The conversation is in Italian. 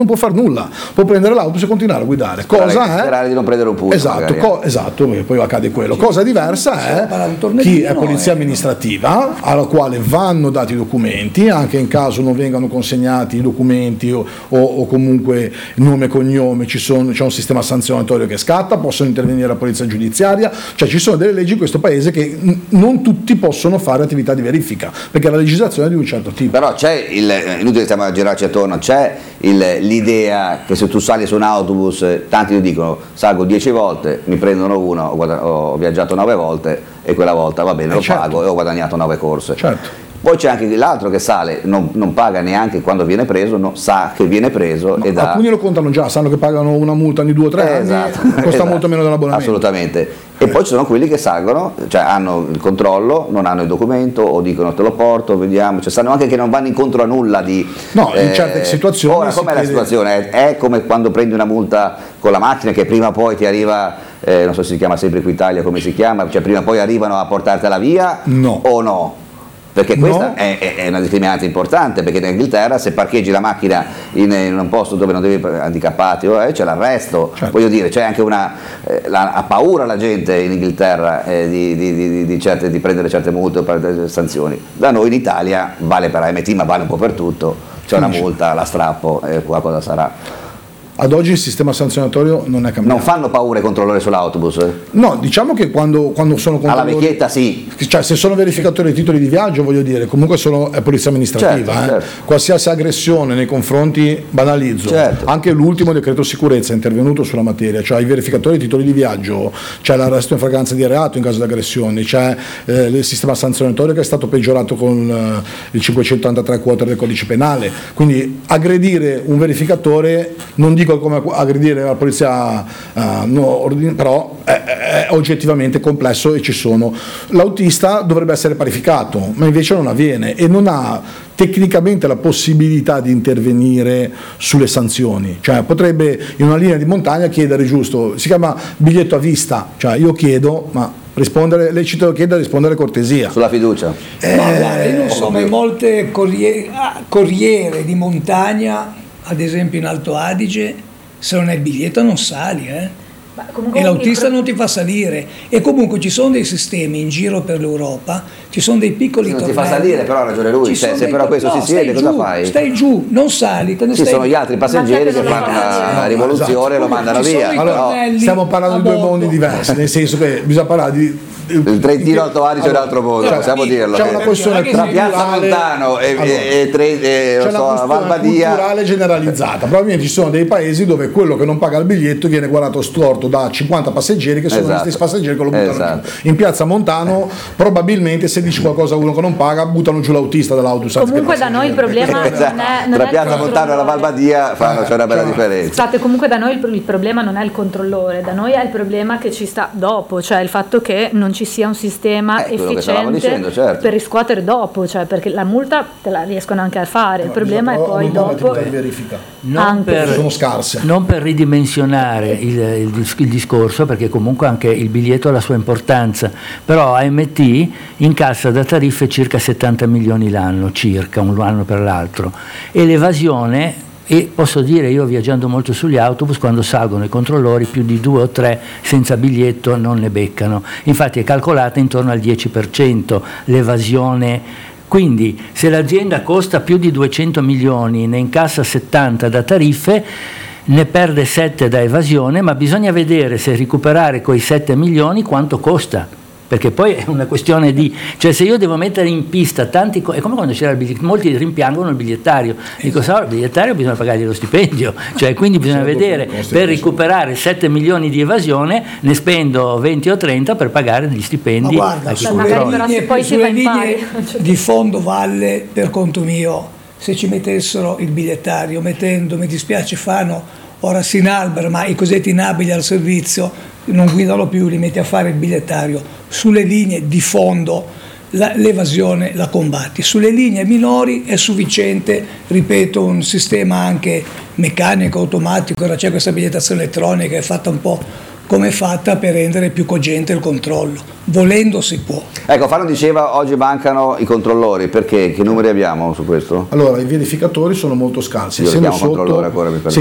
non può fare nulla, può prendere l'autobus e continuare a guidare. Sperare di non prendere un punto. Esatto, perché poi accade quello. Cosa diversa è chi è polizia amministrativa, alla quale vanno dati i documenti, anche in caso non vengano consegnati i documenti o comunque nome e cognome, c'è un sistema sanzionatorio che scatta, possono intervenire la polizia giudiziaria, cioè ci sono delle leggi in questo paese che non tutti possono fare attività di verifica, perché la legislazione è di un certo tipo. Però c'è inutile stiamo a girarci attorno, c'è l'idea che se tu sali su un autobus, tanti ti dicono salgo 10 volte, mi prendono uno, ho viaggiato 9 volte e quella volta va bene, lo pago e ho guadagnato 9 corse. Certo. Poi c'è anche l'altro che sale, non paga neanche quando viene preso, sa che viene preso. Ma alcuni lo contano già, sanno che pagano una multa ogni 2 o 3 anni, costa molto meno dell'abbonamento. Assolutamente. E poi ci sono quelli che salgono, cioè hanno il controllo, non hanno il documento o dicono te lo porto, vediamo, cioè sanno anche che non vanno incontro a nulla di... No, in certe situazioni... Ora com'è la situazione? È come quando prendi una multa con la macchina che prima o poi ti arriva, non so se si chiama sempre Equitalia, come si chiama, cioè prima o poi arrivano a portartela via? No. O no? Perché questa è una discriminante importante, perché in Inghilterra se parcheggi la macchina in un posto dove non devi handicappati c'è l'arresto, certo. Voglio dire, c'è anche ha paura la gente in Inghilterra di prendere certe multe o prendere sanzioni. Da noi in Italia vale per AMT ma vale un po' per tutto, c'è una multa, la strappo e qua cosa sarà? Ad oggi il sistema sanzionatorio non è cambiato. Non fanno paura i controllori sull'autobus? No, diciamo che quando sono controllori... Alla vecchietta sì. Cioè se sono verificatori di titoli di viaggio, voglio dire, comunque è polizia amministrativa. Certo. Qualsiasi aggressione nei confronti, banalizzo. Certo. Anche l'ultimo decreto sicurezza è intervenuto sulla materia, cioè i verificatori di titoli di viaggio, c'è l'arresto in flagranza di reato in caso di aggressioni, c'è il sistema sanzionatorio che è stato peggiorato con il 583 quater del codice penale. Quindi aggredire un verificatore, non dico come aggredire la polizia, però è oggettivamente complesso e ci sono. L'autista dovrebbe essere parificato, ma invece non avviene e non ha tecnicamente la possibilità di intervenire sulle sanzioni, cioè potrebbe in una linea di montagna chiedere, giusto, si chiama biglietto a vista, cioè io chiedo, ma rispondere, lecito chiedere, rispondere cortesia. Sulla fiducia. Ma guarda, io non so, ma molte corriere di montagna, ad esempio in Alto Adige, se non hai il biglietto non sali, e l'autista non ti fa salire, e comunque ci sono dei sistemi in giro per l'Europa, ci sono dei piccoli tornelli. Non ti fa salire, però ha ragione lui, se però questo si siede cosa fai? Stai giù, non sali, sono gli altri passeggeri che fanno una rivoluzione e lo mandano via. Allora, stiamo parlando di 2 mondi diversi, nel senso che bisogna parlare di il Trentino Alto Adige è un altro mondo, possiamo dirlo. C'è una questione tra Piazza Montano e Val Badia culturale generalizzata. Probabilmente ci sono dei paesi dove quello che non paga il biglietto viene guardato storto da 50 passeggeri che sono gli stessi passeggeri che lo buttano giù. In Piazza Montano probabilmente se dici qualcosa a uno che non paga buttano giù l'autista dell'autobus. Comunque da noi il problema non è tra Piazza Montano e la Val Badia c'è una bella differenza. Scusate, comunque da noi il problema non è il controllore, da noi è il problema che ci sta dopo, cioè il fatto che non ci sia un sistema efficiente dicendo, certo, per riscuotere dopo, cioè perché la multa te la riescono anche a fare, il problema è poi dopo sono scarse. Non per ridimensionare il discorso, perché comunque anche il biglietto ha la sua importanza, però AMT incassa da tariffe circa 70 milioni l'anno, circa un anno per l'altro, e l'evasione. E posso dire, io viaggiando molto sugli autobus, quando salgono i controllori più di 2 o 3 senza biglietto non ne beccano, infatti è calcolata intorno al 10% l'evasione. Quindi se l'azienda costa più di 200 milioni, ne incassa 70 da tariffe, ne perde 7 da evasione, ma bisogna vedere se recuperare quei 7 milioni quanto costa. Perché poi è una questione di, cioè se io devo mettere in pista tanti, è come quando c'era il biglietto, molti rimpiangono il bigliettario, dico il bigliettario bisogna pagargli lo stipendio, cioè quindi bisogna vedere, per recuperare 7 milioni di evasione ne spendo 20 o 30 per pagare gli stipendi. Ma guarda, sulle linee di fondo valle, per conto mio, se ci mettessero il bigliettario, mi dispiace Fano, ora si inalbera, ma i cosiddetti inabili al servizio non guidano più, li metti a fare il bigliettario. Sulle linee di fondo l'evasione la combatti, sulle linee minori è sufficiente, ripeto, un sistema anche meccanico, automatico. Ora c'è questa bigliettazione elettronica che è fatta un po' come è fatta per rendere più cogente il controllo. Volendo si può. Ecco, Fano diceva oggi mancano i controllori, perché? Che numeri abbiamo su questo? Allora, i verificatori sono molto scarsi. Io li chiamo controllori ancora,